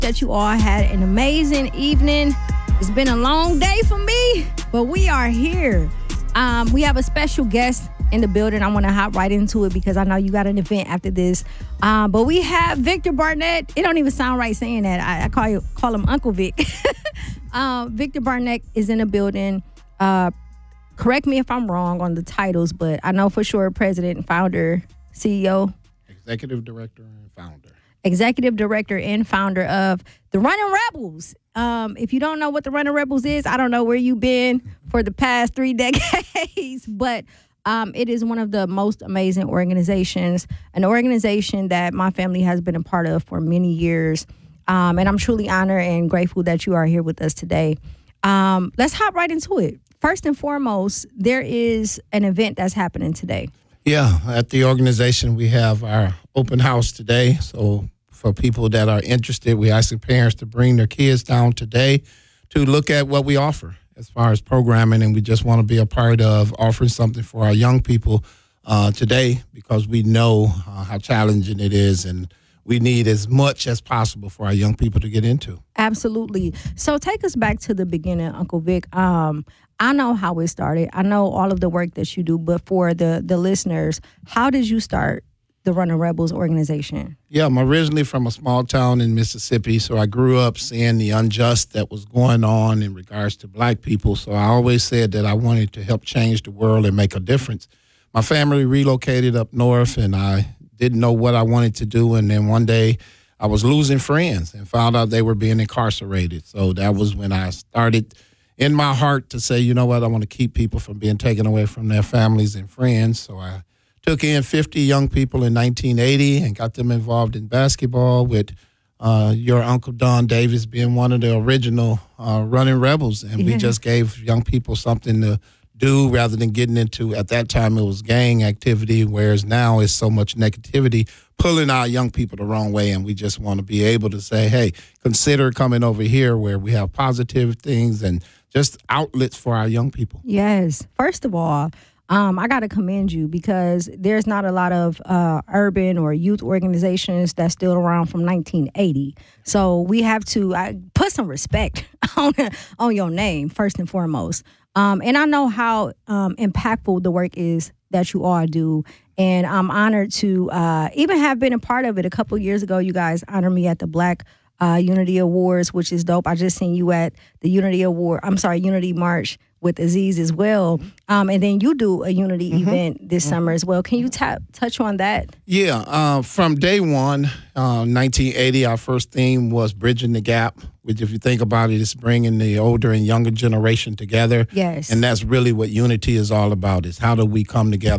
that you all had an amazing evening. It's been a long day for me, but we are here. We have a special guest in the building. I want to hop right into it because I know you got an event after this. But we have Victor Barnett. It don't even sound right saying that. I call him Uncle Vic. Victor Barnett is in the building. Correct me if I'm wrong on the titles, but I know for sure president and founder, CEO. Executive director and founder. Executive director and founder of the Running Rebels. If you don't know what the Running Rebels is, I don't know where you've been for the past 3 decades, but it is one of the most amazing organizations, an organization that my family has been a part of for many years. And I'm truly honored and grateful that you are here with us today. Let's hop right into it. First and foremost, there is an event that's happening today. Yeah, at the organization, we have our open house today. So for people that are interested, we ask parents to bring their kids down today to look at what we offer as far as programming. And we just want to be a part of offering something for our young people today because we know how challenging it is and we need as much as possible for our young people to get into. Absolutely. So take us back to the beginning, Uncle Vic. I know how it started. I know all of the work that you do, but for the listeners, how did you start the Running Rebels organization? Yeah, I'm originally from a small town in Mississippi, so I grew up seeing the unjust that was going on in regards to black people. So I always said that I wanted to help change the world and make a difference. My family relocated up north, and I didn't know what I wanted to do. And then one day I was losing friends and found out they were being incarcerated. So that was when I started in my heart to say, you know what, I want to keep people from being taken away from their families and friends. So I took in 50 young people in 1980 and got them involved in basketball with your Uncle Don Davis being one of the original Running Rebels. And we just gave young people something to do rather than getting into, at that time it was gang activity, whereas now it's so much negativity pulling our young people the wrong way. And we just want to be able to say, hey, consider coming over here where we have positive things and just outlets for our young people. Yes. First of all, I got to commend you because there's not a lot of urban or youth organizations that's still around from 1980. So we have to put some respect on your name, first and foremost. And I know how impactful the work is that you all do. And I'm honored to even have been a part of it. A couple of years ago, you guys honored me at the Black Unity Awards, which is dope. I just seen you at the Unity March with Aziz as well. And then you do a Unity event this summer as well. Can you touch on that? Yeah, from day one, 1980, our first theme was Bridging the Gap, which if you think about it, it's bringing the older and younger generation together. Yes. And that's really what Unity is all about, is how do we come together